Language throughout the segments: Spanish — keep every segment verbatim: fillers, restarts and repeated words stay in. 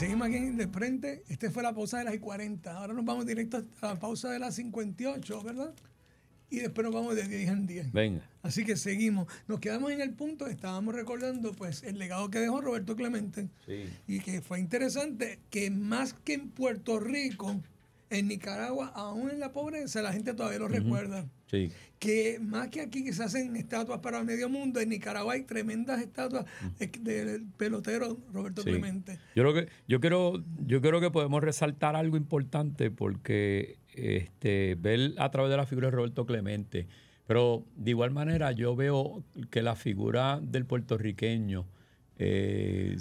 seguimos aquí de frente. Esta fue la pausa de las cuarenta. Ahora nos vamos directo a la pausa de las cincuenta y ocho, ¿verdad? Y después nos vamos de diez en diez. Venga. Así que seguimos. Nos quedamos en el punto, estábamos recordando pues el legado que dejó Roberto Clemente. Sí. Y que fue interesante que más que en Puerto Rico, en Nicaragua, aún en la pobreza, la gente todavía lo uh-huh. recuerda. Sí. Que más que aquí que se hacen estatuas para medio mundo, en Nicaragua hay tremendas estatuas uh-huh. del pelotero Roberto sí. Clemente. Yo creo que yo creo yo creo que podemos resaltar algo importante porque este ver a través de la figura de Roberto Clemente, pero de igual manera yo veo que la figura del puertorriqueño eh,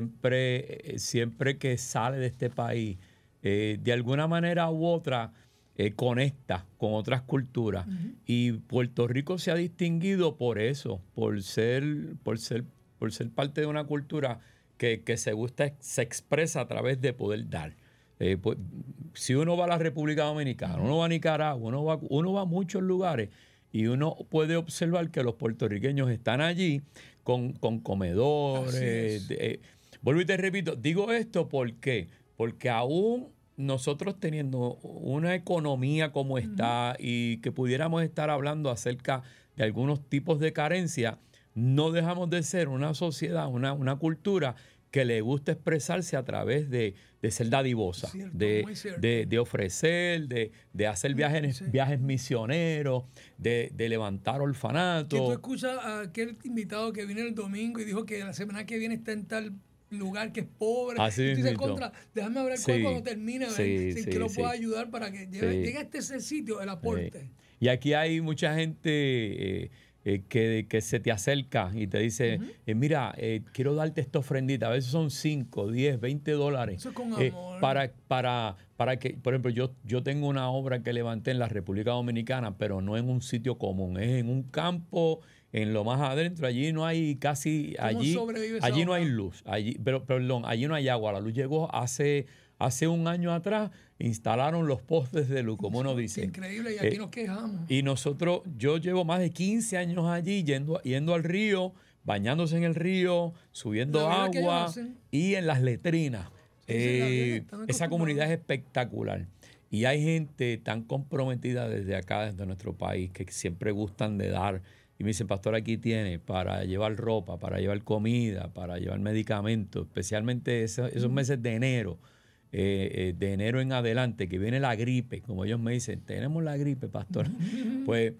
siempre siempre que sale de este país eh, de alguna manera u otra Eh, conecta con otras culturas uh-huh. y Puerto Rico se ha distinguido por eso, por ser, por ser, por ser parte de una cultura que, que se gusta, se expresa a través de poder dar. Eh, pues, si uno va a la República Dominicana, uh-huh. uno va a Nicaragua, uno va, uno va a muchos lugares y uno puede observar que los puertorriqueños están allí con, con comedores. De, eh, vuelvo y te repito, digo esto porque, porque aún nosotros teniendo una economía como está uh-huh. y que pudiéramos estar hablando acerca de algunos tipos de carencia, no dejamos de ser una sociedad, una, una cultura que le gusta expresarse a través de, de ser dadivosa, cierto, de, de, de ofrecer, de, de hacer viajes, sí. viajes misioneros, de, de levantar orfanatos. Que tú escuchas a aquel invitado que vino el domingo y dijo que la semana que viene está en tal lugar que es pobre. Así y tú dices, contra, déjame hablar sí, con él cuando termine, sí, si sí, que lo sí. pueda ayudar para que llegue, sí. llegue a este sitio el aporte. Sí. Y aquí hay mucha gente eh, eh, que, que se te acerca y te dice, uh-huh. eh, mira, eh, quiero darte esta ofrendita. A veces son cinco, diez, veinte dólares. Eso es con eh, amor. Para, para, para que, por ejemplo, yo, yo tengo una obra que levanté en la República Dominicana, pero no en un sitio común, es en un campo en lo más adentro. Allí no hay casi, allí, allí no hay luz, allí, pero perdón, allí no hay agua. La luz llegó hace, hace un año atrás, instalaron los postes de luz, como uno dice. Increíble, y aquí eh, nos quejamos. Y nosotros, yo llevo más de quince años allí yendo, yendo al río, bañándose en el río, subiendo agua y en las letrinas. Sí, eh, sí, esa comunidad es espectacular. Y hay gente tan comprometida desde acá, desde nuestro país, que siempre gustan de dar. Y me dicen, pastor, aquí tiene para llevar ropa, para llevar comida, para llevar medicamentos, especialmente esos, esos meses de enero, eh, eh, de enero en adelante, que viene la gripe, como ellos me dicen, tenemos la gripe, pastor. Pues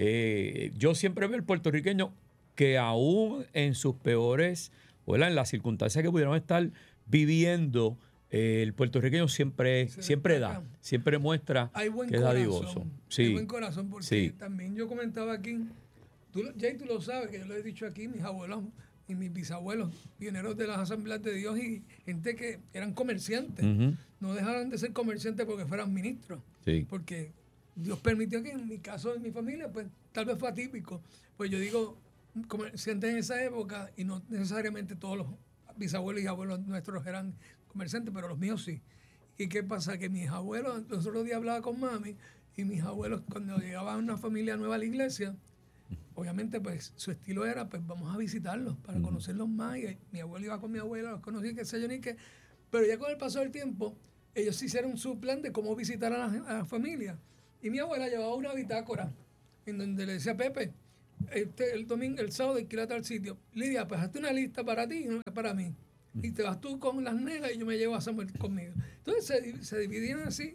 eh, yo siempre veo al puertorriqueño que aún en sus peores, o en las circunstancias que pudieron estar viviendo, eh, el puertorriqueño siempre, siempre da, siempre muestra hay buen que es dadivoso. Sí, hay buen corazón, porque sí. también yo comentaba aquí, tú, Jay, tú lo sabes, que yo lo he dicho aquí, mis abuelos y mis bisabuelos, pioneros de las asambleas de Dios y gente que eran comerciantes, uh-huh. no dejaron de ser comerciantes porque fueran ministros, sí. porque Dios permitió que en mi caso, en mi familia, pues tal vez fue atípico, pues yo digo comerciantes en esa época y no necesariamente todos los bisabuelos y abuelos nuestros eran comerciantes, pero los míos sí. ¿Y qué pasa? Que mis abuelos, los otros días hablaba con mami y mis abuelos cuando llegaba una familia nueva a la iglesia, obviamente pues su estilo era pues vamos a visitarlos para uh-huh. conocerlos más, y mi abuelo iba con mi abuela, los conocí, qué sé yo ni qué, pero ya con el paso del tiempo ellos hicieron su plan de cómo visitar a la, a la familia, y mi abuela llevaba una bitácora en donde le decía, Pepe, este, el domingo, el sábado hay que ir a tal sitio, Lidia, pues hazte una lista para ti y una para mí, uh-huh. y te vas tú con las nenas y yo me llevo a Samuel conmigo. Entonces se, se dividían así,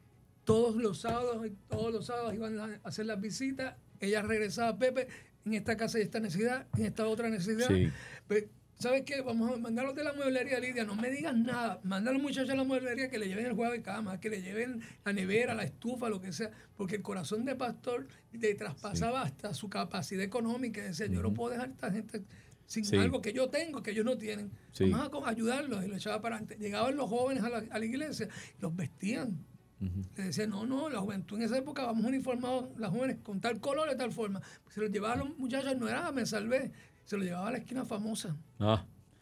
todos los sábados, todos los sábados iban a hacer las visitas. Ella regresaba, Pepe, en esta casa hay esta necesidad, en esta otra necesidad. Sí. Pero, ¿sabes qué? Vamos a mandarlos de la mueblería, Lidia, no me digas nada. Manda a los muchachos a la mueblería que le lleven el juego de cama, que le lleven la nevera, la estufa, lo que sea. Porque el corazón de pastor le traspasaba sí. hasta su capacidad económica. Decía, uh-huh. yo no puedo dejar a esta gente sin sí. algo que yo tengo, que ellos no tienen. Sí. Vamos a ayudarlos. Y lo echaba para adelante. Llegaban los jóvenes a la, a la iglesia y los vestían. Uh-huh. Le decía, no, no, la juventud en esa época vamos uniformados, las jóvenes con tal color, de tal forma. Se los llevaba a los muchachos, no era, me salvé, se los llevaba a la esquina famosa. Ah.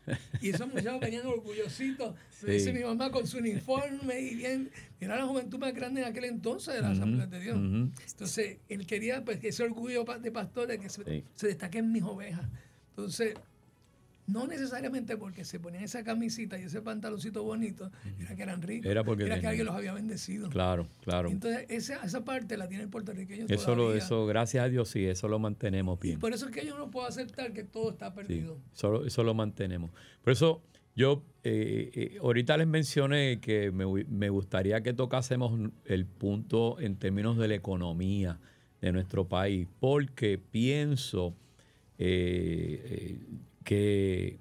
Y esos muchachos venían orgullositos, sí. me dice mi mamá con su uniforme y bien, era la juventud más grande en aquel entonces de la uh-huh. Asamblea de Dios. Uh-huh. Entonces, él quería pues, ese orgullo de pastor de que se, sí. se destaque en mis ovejas. Entonces, no necesariamente porque se ponían esa camisita y ese pantaloncito bonito, era que eran ricos, era, porque era que tenían. alguien los había bendecido. Claro, claro. Y entonces esa, esa parte la tiene el puertorriqueño eso todavía. Lo, eso, gracias a Dios, sí, eso lo mantenemos bien. Y por eso es que yo no puedo aceptar que todo está perdido. Sí, eso, eso lo mantenemos. Por eso yo eh, eh, ahorita les mencioné que me, me gustaría que tocásemos el punto en términos de la economía de nuestro país, porque pienso eh, eh, que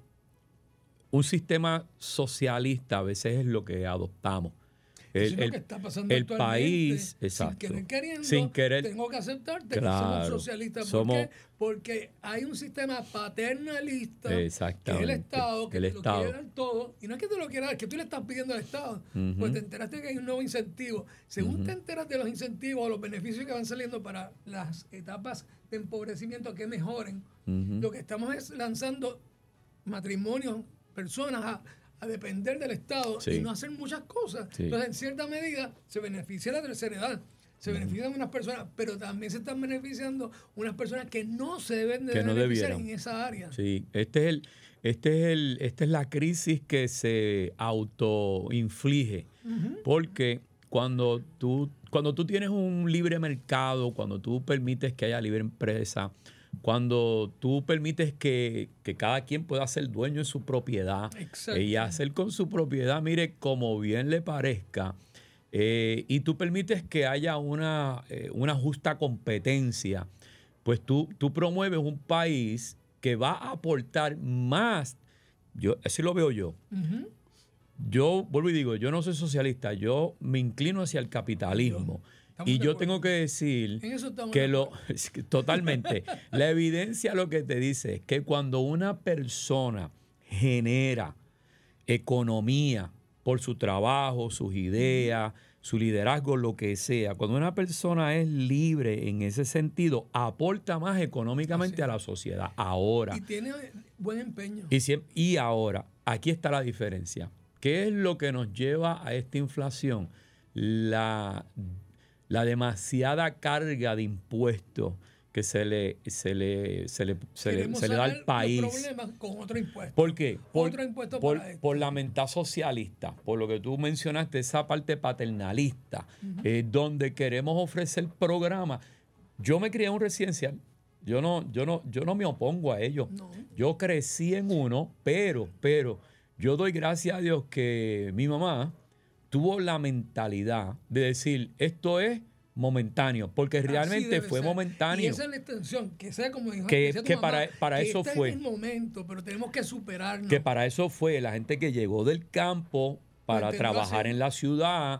un sistema socialista a veces es lo que adoptamos. El, Eso es lo el, que está pasando el actualmente. país, exacto. Sin querer queriendo, sin querer, tengo que aceptarte claro, que somos socialistas. ¿Por somos, qué? Porque hay un sistema paternalista, que es el Estado, que el te Estado. lo quiere dar todo. Y no es que te lo quiera dar, es que tú le estás pidiendo al Estado. Uh-huh. Pues te enteraste que hay un nuevo incentivo. Según uh-huh. te enteras de los incentivos o los beneficios que van saliendo para las etapas de empobrecimiento que mejoren, uh-huh. lo que estamos es lanzando matrimonios, personas a a depender del Estado sí. y no hacer muchas cosas. Sí. Entonces, en cierta medida, se beneficia la tercera edad, se uh-huh. benefician unas personas, pero también se están beneficiando unas personas que no se deben de que no beneficiar debieron. en esa área. Sí, este es el, este es el, esta es la crisis que se autoinflige, uh-huh. porque cuando tú, cuando tú tienes un libre mercado, cuando tú permites que haya libre empresa, cuando tú permites que, que cada quien pueda ser dueño de su propiedad eh, y hacer con su propiedad, mire, como bien le parezca, eh, y tú permites que haya una, eh, una justa competencia, pues tú, tú promueves un país que va a aportar más. Yo, así lo veo yo. Uh-huh. Yo, vuelvo y digo, yo no soy socialista, yo me inclino hacia el capitalismo. Y yo tengo que decir que lo totalmente, la evidencia lo que te dice es que cuando una persona genera economía por su trabajo, sus ideas, su liderazgo, lo que sea, cuando una persona es libre en ese sentido, aporta más económicamente a la sociedad. Ahora. Y tiene buen empeño. Y, y ahora, aquí está la diferencia. ¿Qué es lo que nos lleva a esta inflación? La la demasiada carga de impuestos que se le, se le, se le, se le, se le da al país. Los problemas con otro impuesto. ¿Por qué? Por, otro impuesto por, para esto. por la mentalidad socialista, por lo que tú mencionaste, esa parte paternalista, uh-huh. eh, donde queremos ofrecer programas. Yo me crié en un residencial. Yo no, yo no, yo no me opongo a ello. No. Yo crecí en uno, pero, pero yo doy gracias a Dios que mi mamá tuvo la mentalidad de decir, esto es momentáneo, porque realmente fue ser. momentáneo. Y esa es la extensión, que sea como dijo que, que, que mamá, para, para que eso este fue. Es el momento, pero tenemos que superarnos. Que para eso fue la gente que llegó del campo para trabajar en la ciudad,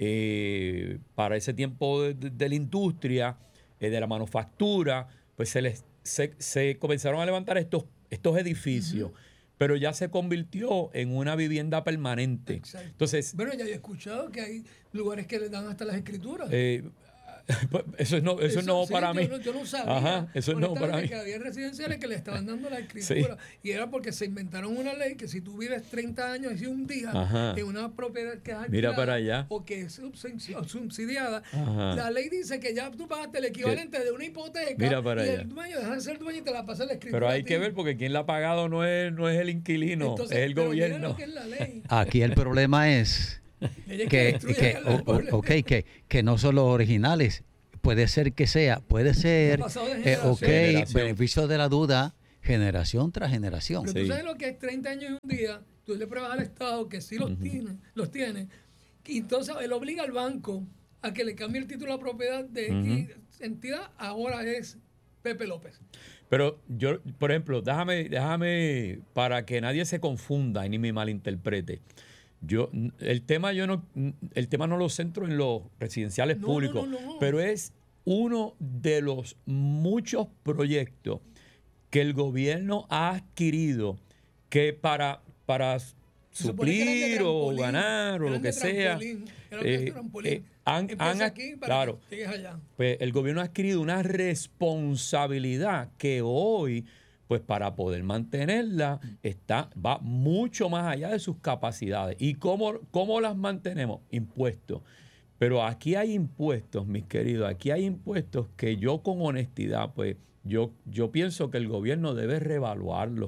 eh, para ese tiempo de, de, de la industria, eh, de la manufactura, pues se les se, se comenzaron a levantar estos, estos edificios. Uh-huh. Pero ya se convirtió en una vivienda permanente. Exacto. Entonces, bueno, ya he escuchado que hay lugares que le dan hasta las escrituras. Eh, eso es no, eso, eso es no sí, para yo mí. No, yo no sabía. Ajá, eso es no para mí. Que había residenciales que le estaban dando la escritura. Sí. Y era porque se inventaron una ley que si tú vives treinta años y un día Ajá. en una propiedad que es alquilada Mira para allá. o que es subsidiada, Ajá. la ley dice que ya tú pagaste el equivalente ¿Qué? de una hipoteca. Mira para y allá. el dueño deja de ser dueño y te la pasa la escritura. Pero hay que ver porque quien la ha pagado no es, no es el inquilino, Entonces, es el gobierno. Mira lo que es la ley. Aquí el problema es que, que, que, o, okay, que, que no son los originales. Puede ser que sea, puede ser, eh, ok, beneficio de la duda, generación tras generación. Pero sí. tú sabes lo que es treinta años y un día, tú le pruebas al Estado que sí los uh-huh. tiene, los tiene, y entonces él obliga al banco a que le cambie el título a propiedad de uh-huh. entidad, ahora es Pepe López. Pero yo, por ejemplo, déjame, déjame, para que nadie se confunda y ni me malinterprete. Yo, el tema yo no, el tema no lo centro en los residenciales no, públicos, no, no, no. pero es uno de los muchos proyectos que el gobierno ha adquirido que para, para suplir o ganar o lo que sea, eh, eh, han, han aquí para claro, que llegues allá. Pues el gobierno ha adquirido una responsabilidad que hoy, pues para poder mantenerla, está, va mucho más allá de sus capacidades. ¿Y cómo, cómo las mantenemos? Impuestos. Pero aquí hay impuestos, mis queridos, aquí hay impuestos que yo con honestidad, pues yo, yo pienso que el gobierno debe reevaluarlos.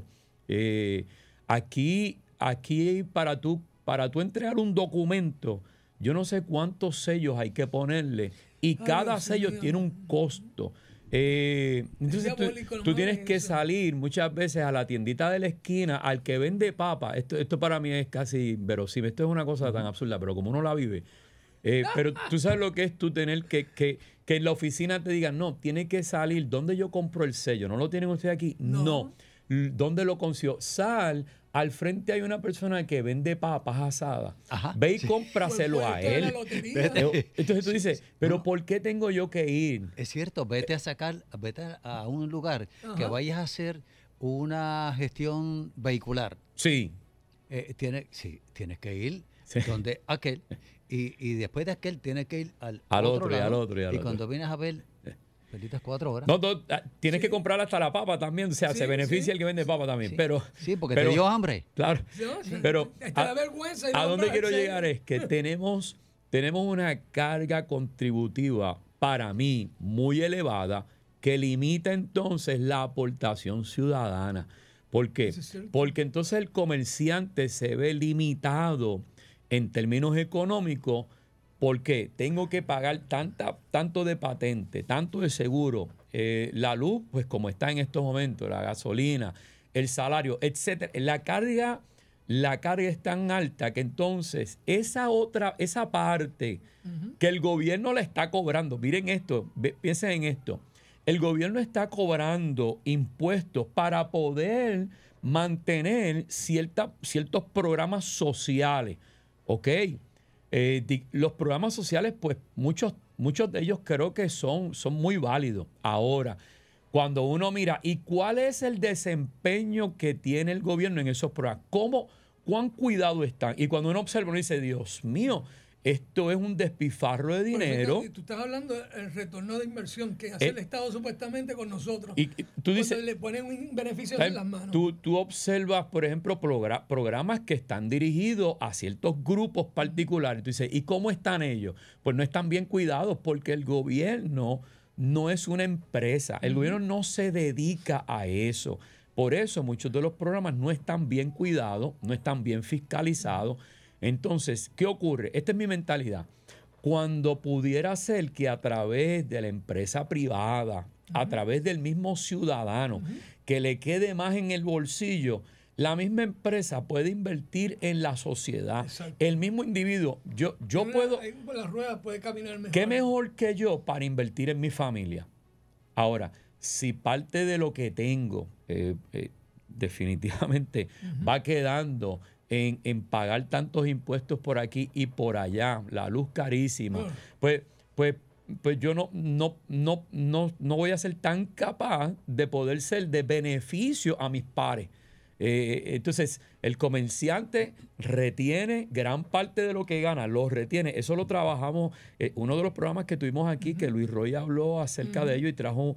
Eh, aquí, aquí para tú, para tú entregar un documento, yo no sé cuántos sellos hay que ponerle y Ay, cada Dios sello mío. tiene un costo. Eh, entonces tú, tú tienes que eso. salir muchas veces a la tiendita de la esquina, al que vende papa. Esto, esto para mí es casi verosímil. Esto es una cosa tan absurda, pero como uno la vive. Eh, pero tú sabes lo que es tú tener que, que, que en la oficina te digan, no, tiene que salir. ¿Dónde yo compro el sello? ¿No lo tienen ustedes aquí? No. no. ¿Dónde lo consigo? Sal. Al frente hay una persona que vende papas asadas. Ajá, Ve y sí. cómpraselo pues a él. Entonces tú dices, pero no. ¿por qué tengo yo que ir? Es cierto, vete a sacar, vete a un lugar Ajá. que vayas a hacer una gestión vehicular. Sí. Eh, tiene, sí, tienes que ir sí. donde aquel, y, y después de aquel tienes que ir al, al otro, otro lado. Y al otro y al y otro. cuando vienes a ver... Perditas cuatro horas. No, no, tienes sí. que comprar hasta la papa también. O sea, sí, se beneficia sí. el que vende papa también. Sí, pero, sí porque pero, te dio hambre. Claro. Sí, pero a, la vergüenza a dónde quiero llegar es que tenemos, tenemos una carga contributiva para mí muy elevada que limita entonces la aportación ciudadana. ¿Por qué? Es Porque entonces el comerciante se ve limitado en términos económicos. Porque tengo que pagar tanta, tanto de patente, tanto de seguro, eh, la luz, pues como está en estos momentos, la gasolina, el salario, etcétera. La carga, la carga es tan alta que entonces esa otra, esa parte uh-huh. que el gobierno la está cobrando, miren esto, piensen en esto, el gobierno está cobrando impuestos para poder mantener cierta, ciertos programas sociales, ¿ok? Eh, di, los programas sociales, pues muchos, muchos de ellos creo que son, son muy válidos. Ahora, cuando uno mira, ¿y cuál es el desempeño que tiene el gobierno en esos programas? ¿Cómo, cuán cuidado están? Y cuando uno observa, uno dice, Dios mío, esto es un despifarro de dinero. Tú estás hablando del retorno de inversión que hace eh, el Estado supuestamente con nosotros. Y, y tú dices, le ponen un beneficio en las manos. Tú, tú observas, por ejemplo, progra- programas que están dirigidos a ciertos grupos particulares. Tú dices, ¿y cómo están ellos? Pues no están bien cuidados porque el gobierno no es una empresa. El uh-huh. gobierno no se dedica a eso. Por eso muchos de los programas no están bien cuidados, no están bien fiscalizados. Entonces, ¿qué ocurre? Esta es mi mentalidad. Cuando pudiera ser que a través de la empresa privada, uh-huh. a través del mismo ciudadano, uh-huh. que le quede más en el bolsillo, la misma empresa puede invertir en la sociedad. Exacto. El mismo individuo, yo, yo una, puedo... La rueda puede caminar mejor. ¿Qué mejor que yo para invertir en mi familia? Ahora, si parte de lo que tengo eh, eh, definitivamente uh-huh. va quedando... En, en pagar tantos impuestos por aquí y por allá, la luz carísima, uh. pues, pues, pues yo no, no, no, no, no voy a ser tan capaz de poder ser de beneficio a mis pares. Eh, entonces, el comerciante retiene gran parte de lo que gana, lo retiene. Eso lo trabajamos, eh, uno de los programas que tuvimos aquí, uh-huh. que Luis Roy habló acerca uh-huh. de ello y trajo,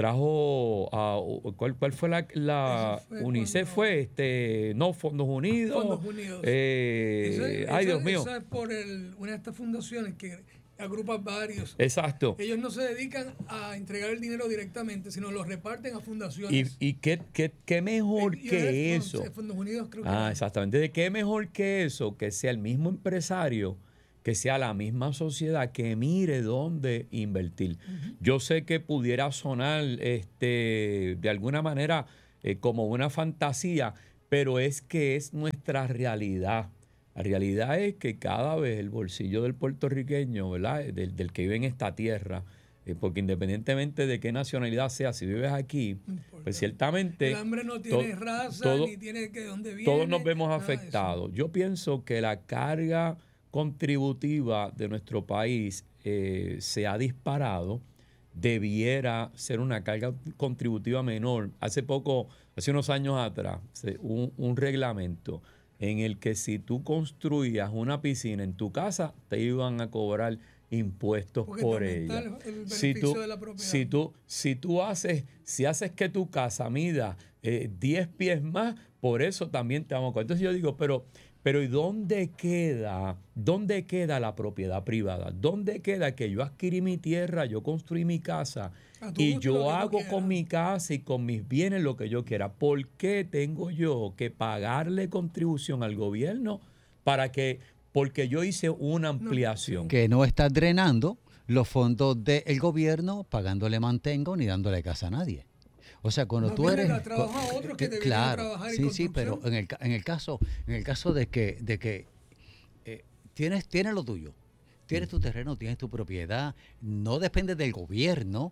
trajo uh, ¿cuál, cuál fue la, la fue UNICEF? Cuando... Fue, este, no, Fondos Unidos. Fondos Unidos. Eh, eso es, ay, eso, Dios mío. Eso es por el, una de estas fundaciones que agrupa varios. Exacto. Ellos no se dedican a entregar el dinero directamente, sino lo reparten a fundaciones. ¿Y, y qué, qué, qué mejor el, que el, eso? Fondos Unidos creo que ah, era. exactamente. ¿De qué mejor que eso? Que sea el mismo empresario, que sea la misma sociedad, que mire dónde invertir. Uh-huh. Yo sé que pudiera sonar este, de alguna manera eh, como una fantasía, pero es que es nuestra realidad. La realidad es que cada vez el bolsillo del puertorriqueño, ¿verdad? Del, del que vive en esta tierra, eh, porque independientemente de qué nacionalidad sea, si vives aquí, no pues ciertamente... El hambre no tiene to- raza, todo, ni tiene que dónde viene. Todos nos vemos afectados. Yo pienso que la carga contributiva de nuestro país eh, se ha disparado. Debiera ser una carga contributiva menor. Hace poco, hace unos años atrás, un, un reglamento en el que si tú construías una piscina en tu casa, te iban a cobrar impuestos Porque por ella. El, el si tú, de la propiedad. si tú, si tú haces, si haces que tu casa mida eh, diez pies más, por eso también te vamos a cobrar. Entonces yo digo, pero, pero ¿y dónde queda, dónde queda la propiedad privada? ¿Dónde queda que yo adquirí mi tierra, yo construí mi casa y yo hago con mi casa y con mis bienes lo que yo quiera. ¿Por qué tengo yo que pagarle contribución al gobierno para que, porque yo hice una ampliación? Que no está drenando los fondos del gobierno pagándole mantengo ni dándole casa a nadie. O sea, cuando no, tú eres a otros que claro, trabajar sí, sí, pero en el en el caso en el caso de que de que eh, tienes tienes lo tuyo, tienes tu terreno, tienes tu propiedad, no depende del gobierno.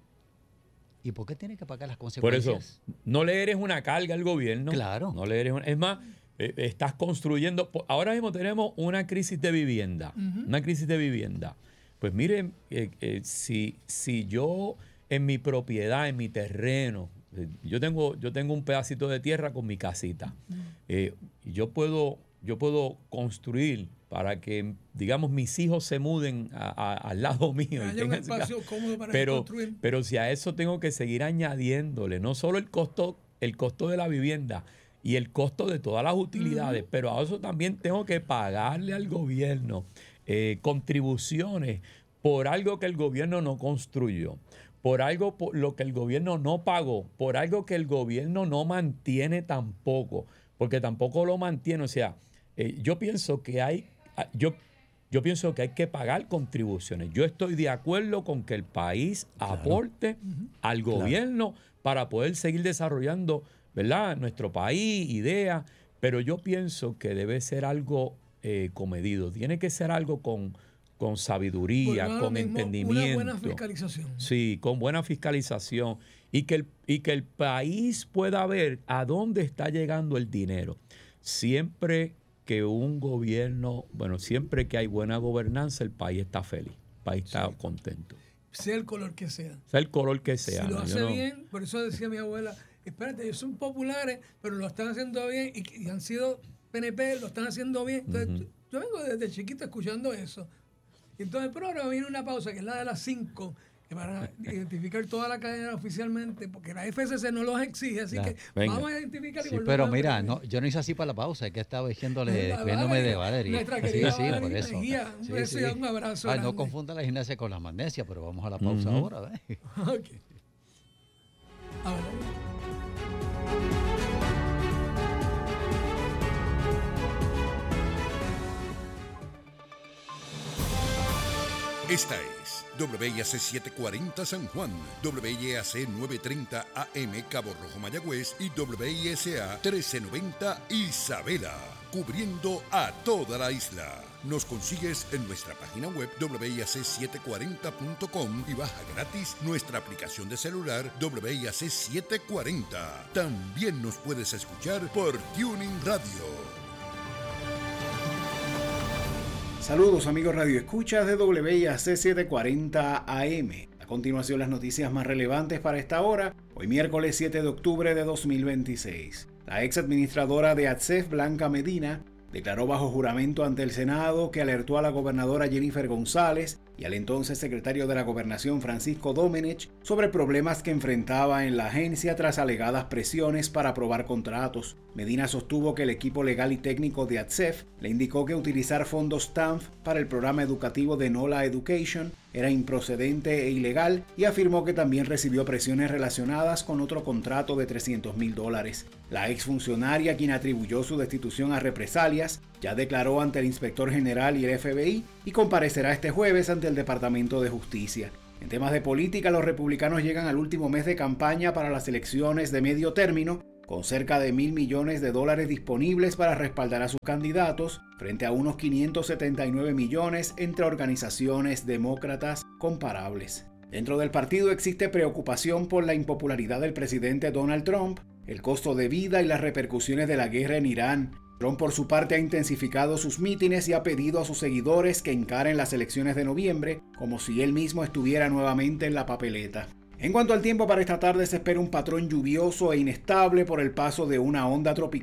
¿Y por qué tienes que pagar las consecuencias? Por eso, no le eres una carga al gobierno. Claro. No le eres una, es más, eh, estás construyendo. Ahora mismo tenemos una crisis de vivienda. Uh-huh. Una crisis de vivienda. Pues miren, eh, eh, si, si yo en mi propiedad, en mi terreno, eh, yo tengo, yo tengo un pedacito de tierra con mi casita. Uh-huh. Eh, yo puedo, yo puedo construir para que, digamos, mis hijos se muden a, a, al lado mío. Hay un espacio cómodo para pero, construir. Pero si a eso tengo que seguir añadiéndole, no solo el costo, el costo de la vivienda y el costo de todas las utilidades, uh-huh. pero a eso también tengo que pagarle al gobierno eh, contribuciones por algo que el gobierno no construyó, por algo por lo que el gobierno no pagó, por algo que el gobierno no mantiene tampoco, porque tampoco lo mantiene. O sea, eh, yo pienso que hay Yo, yo pienso que hay que pagar contribuciones. Yo estoy de acuerdo con que el país claro. aporte uh-huh. al gobierno claro. para poder seguir desarrollando, ¿verdad?, nuestro país, ideas, pero yo pienso que debe ser algo eh, comedido. Tiene que ser algo con, con sabiduría, bueno, con mismo, entendimiento. Una buena fiscalización. Sí, con buena fiscalización. Y que, el, y que el país pueda ver a dónde está llegando el dinero. Siempre que un gobierno, bueno, siempre que hay buena gobernanza, el país está feliz, el país está sí. contento. Sea el color que sea. Sea el color que sea. Si lo ¿no? hace no... bien, por eso decía mi abuela, espérate, ellos son populares, pero lo están haciendo bien y, y han sido P N P, lo están haciendo bien. Entonces, uh-huh. yo vengo desde chiquito escuchando eso. Y entonces, pero ahora viene una pausa, que es la de las cinco, para identificar toda la cadena oficialmente, porque la F C C no los exige, así claro, que venga. Vamos a identificar. Sí, pero mira, no, yo no hice así para la pausa, es que estaba diciéndole, viéndome de Valeria. Nuestra querida sí, sí, Valeria, por eso. Guía, un sí, beso sí. y un abrazo. Ah, no confunda la gimnasia con la magnesia, pero vamos a la pausa uh-huh. ahora. ¿eh? Ok. Ahora. Esta es W I A C setecientos cuarenta San Juan, W I A C novecientos treinta A M Cabo Rojo Mayagüez y W I S A trece noventa Isabela, cubriendo a toda la isla. Nos consigues en nuestra página web W I A C setecientos cuarenta punto com y baja gratis nuestra aplicación de celular W I A C setecientos cuarenta. También nos puedes escuchar por Tuning Radio. Saludos amigos Radio Escuchas de W I A C setecientos cuarenta A M. A continuación las noticias más relevantes para esta hora, hoy miércoles siete de octubre de dos mil veintiséis. La ex administradora de A T S E F, Blanca Medina, declaró bajo juramento ante el Senado que alertó a la gobernadora Jennifer González y al entonces secretario de la Gobernación Francisco Domenech sobre problemas que enfrentaba en la agencia tras alegadas presiones para aprobar contratos. Medina sostuvo que el equipo legal y técnico de A T S E F le indicó que utilizar fondos T A N F para el programa educativo de NOLA Education era improcedente e ilegal y afirmó que también recibió presiones relacionadas con otro contrato de trescientos mil dólares. La exfuncionaria, quien atribuyó su destitución a represalias, ya declaró ante el inspector general y el F B I y comparecerá este jueves ante el Departamento de Justicia. En temas de política, los republicanos llegan al último mes de campaña para las elecciones de medio término, con cerca de mil millones de dólares disponibles para respaldar a sus candidatos, frente a unos quinientos setenta y nueve millones entre organizaciones demócratas comparables. Dentro del partido existe preocupación por la impopularidad del presidente Donald Trump, el costo de vida y las repercusiones de la guerra en Irán. Trump, por su parte, ha intensificado sus mítines y ha pedido a sus seguidores que encaren las elecciones de noviembre como si él mismo estuviera nuevamente en la papeleta. En cuanto al tiempo para esta tarde, se espera un patrón lluvioso e inestable por el paso de una onda tropical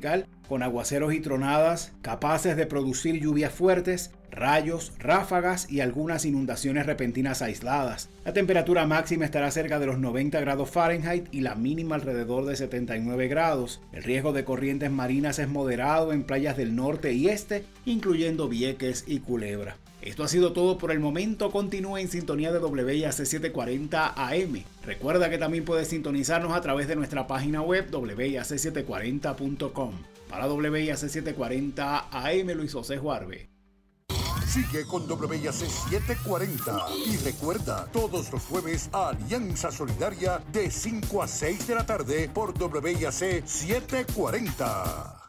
con aguaceros y tronadas capaces de producir lluvias fuertes, rayos, ráfagas y algunas inundaciones repentinas aisladas. La temperatura máxima estará cerca de los noventa grados Fahrenheit y la mínima alrededor de setenta y nueve grados. El riesgo de corrientes marinas es moderado en playas del norte y este, incluyendo Vieques y Culebra. Esto ha sido todo por el momento. Continúa en sintonía de W I A C setecientos cuarenta A M. Recuerda que también puedes sintonizarnos a través de nuestra página web doble u i a c setecientos cuarenta punto com. Para W I A C setecientos cuarenta A M, Luis José Juarbe. Sigue con W I A C setecientos cuarenta y recuerda, todos los jueves Alianza Solidaria de cinco a seis de la tarde por W I A C setecientos cuarenta.